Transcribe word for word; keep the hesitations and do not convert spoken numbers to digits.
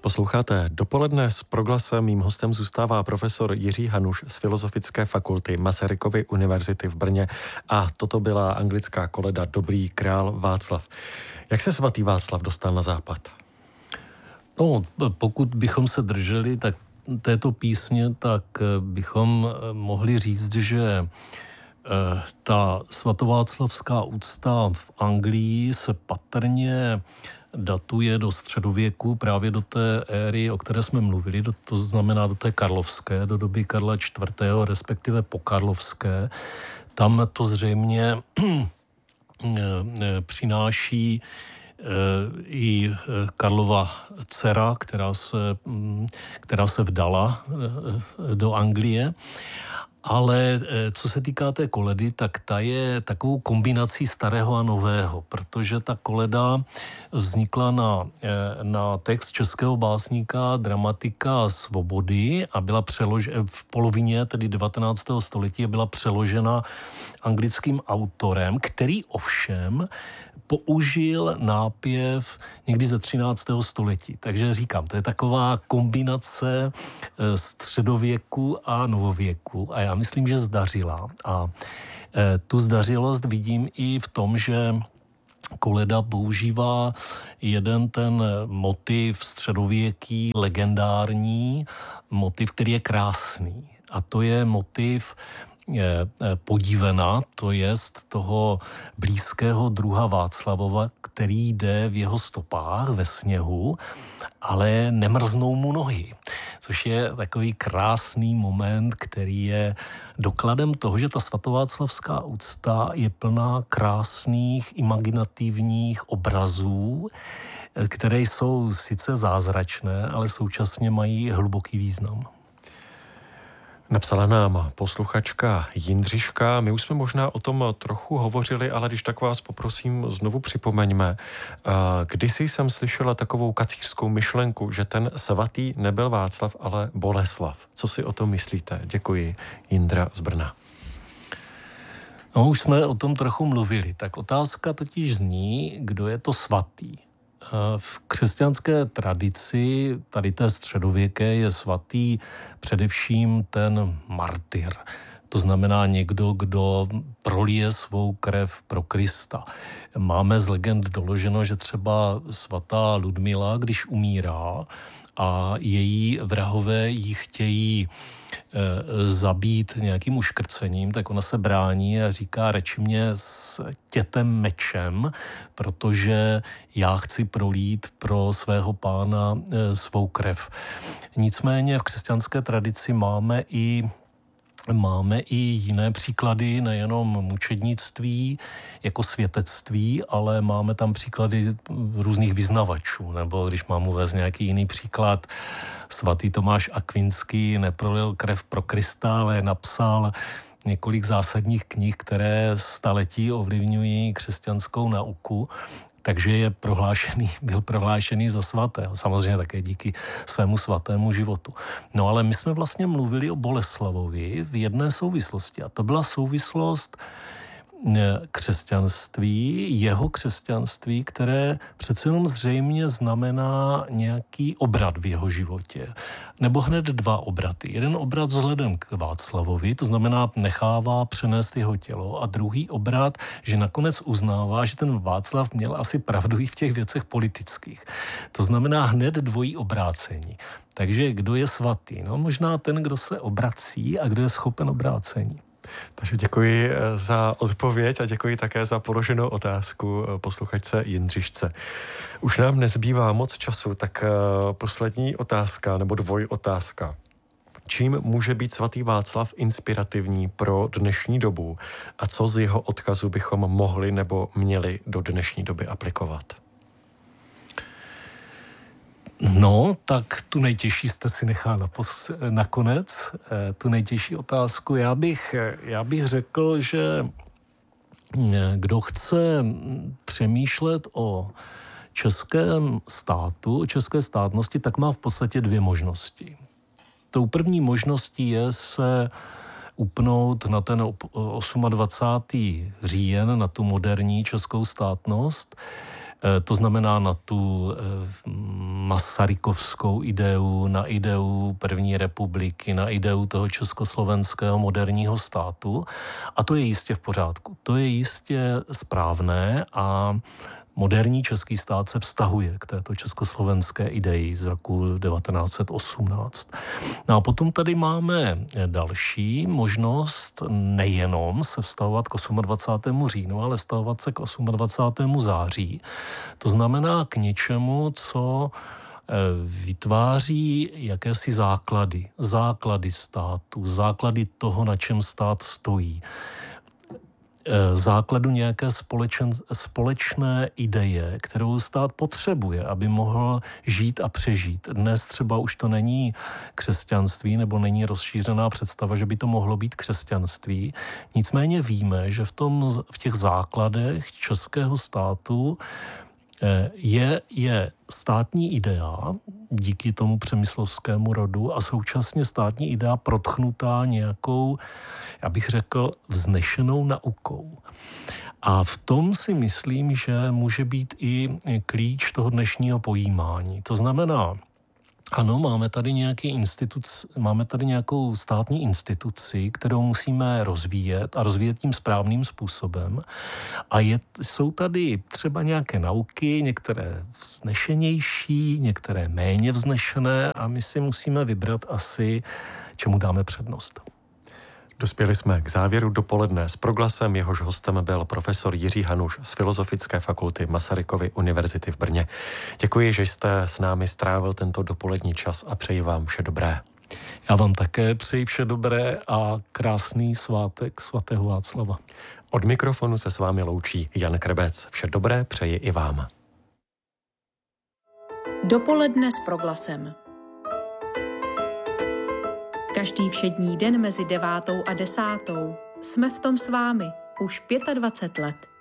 Posloucháte Dopoledne s Proglasem. Mým hostem zůstává profesor Jiří Hanuš z Filozofické fakulty Masarykovy univerzity v Brně a toto byla anglická koleda Dobrý král Václav. Jak se svatý Václav dostal na západ? No, pokud bychom se drželi tak této písně, tak bychom mohli říct, že ta svatováclavská úcta v Anglii se patrně datuje do středověku, právě do té éry, o které jsme mluvili, do, to znamená do té karlovské, do doby Karla čtvrtého, respektive pokarlovské. Tam to zřejmě přináší i Karlova dcera, která se, která se vdala do Anglie. Ale co se týká té koledy, tak ta je takovou kombinací starého a nového, protože ta koleda vznikla na, na text českého básníka, dramatika Svobody a byla přeložena v polovině, tedy devatenáctého století, byla přeložena anglickým autorem, který ovšem použil nápěv někdy ze třináctého století. Takže říkám, to je taková kombinace středověku a novověku a já myslím, že zdařila. A tu zdařilost vidím i v tom, že koleda používá jeden ten motiv středověký, legendární motiv, který je krásný. A to je motiv podívena, to jest toho blízkého druha Václavova, který jde v jeho stopách ve sněhu, ale nemrznou mu nohy. Což je takový krásný moment, který je dokladem toho, že ta svatováclavská úcta je plná krásných, imaginativních obrazů, které jsou sice zázračné, ale současně mají hluboký význam. Napsala nám posluchačka Jindřiška. My už jsme možná o tom trochu hovořili, ale když tak vás poprosím, znovu připomeňme. Kdysi jsem slyšela takovou kacířskou myšlenku, že ten svatý nebyl Václav, ale Boleslav. Co si o tom myslíte? Děkuji, Jindra z Brna. No, už jsme o tom trochu mluvili. Tak otázka totiž zní, kdo je to svatý. V křesťanské tradici, tady té středověké, je svatý především ten martyr. To znamená někdo, kdo prolije svou krev pro Krista. Máme z legend doloženo, že třeba svatá Ludmila, když umírá a její vrahové ji chtějí e, zabít nějakým uškrcením, tak ona se brání a říká, reči mě s tětem mečem, protože já chci prolít pro svého pána e, svou krev. Nicméně v křesťanské tradici máme i Máme i jiné příklady, nejenom mučednictví jako světectví, ale máme tam příklady různých vyznavačů. Nebo když mám uvést nějaký jiný příklad, svatý Tomáš Akvinský neprolil krev pro Krista, ale napsal několik zásadních knih, které staletí ovlivňují křesťanskou nauku. Takže je prohlášený, byl prohlášený za svatého. Samozřejmě také díky svému svatému životu. No ale my jsme vlastně mluvili o Boleslavovi v jedné souvislosti. A to byla souvislost křesťanství, jeho křesťanství, které přece jenom zřejmě znamená nějaký obrat v jeho životě. Nebo hned dva obraty. Jeden obrat vzhledem k Václavovi, to znamená nechává přenést jeho tělo, a druhý obrat, že nakonec uznává, že ten Václav měl asi pravdu i v těch věcech politických. To znamená hned dvojí obrácení. Takže kdo je svatý? No možná ten, kdo se obrací a kdo je schopen obrácení. Takže děkuji za odpověď a děkuji také za položenou otázku posluchačce Jindřišce. Už nám nezbývá moc času, tak poslední otázka nebo dvojotázka. Čím může být svatý Václav inspirativní pro dnešní dobu a co z jeho odkazu bychom mohli nebo měli do dnešní doby aplikovat? No, tak tu nejtěžší jste si nechal napos- nakonec, tu nejtěžší otázku. Já bych, já bych řekl, že kdo chce přemýšlet o českém státu, o české státnosti, tak má v podstatě dvě možnosti. Tou první možností je se upnout na ten dvacátého osmého říjen, na tu moderní českou státnost, to znamená na tu masarykovskou ideu, na ideu první republiky, na ideu toho československého moderního státu. A to je jistě v pořádku. To je jistě správné a moderní český stát se vztahuje k této československé ideji z roku devatenáct set osmnáct. No a potom tady máme další možnost nejenom se vztahovat k dvacátému osmého říjnu, ale vztahovat se k dvacátému osmého září. To znamená k něčemu, co vytváří jakési základy, základy státu, základy toho, na čem stát stojí. Základu nějaké společen, společné ideje, kterou stát potřebuje, aby mohl žít a přežít. Dnes třeba už to není křesťanství, nebo není rozšířená představa, že by to mohlo být křesťanství. Nicméně víme, že v, tom, v těch základech českého státu je, je státní idea díky tomu přemyslovskému rodu a současně státní idea protchnutá nějakou, já bych řekl, vznešenou naukou. A v tom si myslím, že může být i klíč toho dnešního pojímání. To znamená, ano, máme tady nějaký instituc, máme tady nějakou státní instituci, kterou musíme rozvíjet a rozvíjet tím správným způsobem. A je, jsou tady třeba nějaké nauky, některé vznešenější, některé méně vznešené a my si musíme vybrat asi, čemu dáme přednost. Dospěli jsme k závěru dopoledne s Proglasem, jehož hostem byl profesor Jiří Hanuš z Filozofické fakulty Masarykovy univerzity v Brně. Děkuji, že jste s námi strávil tento dopolední čas a přeji vám vše dobré. Já vám také přeji vše dobré a krásný svátek svatého Václava. Od mikrofonu se s vámi loučí Jan Krebec. Vše dobré přeji i vám. Dopoledne s Proglasem. Každý všední den mezi devátou a desátou jsme v tom s vámi už dvacet pět let.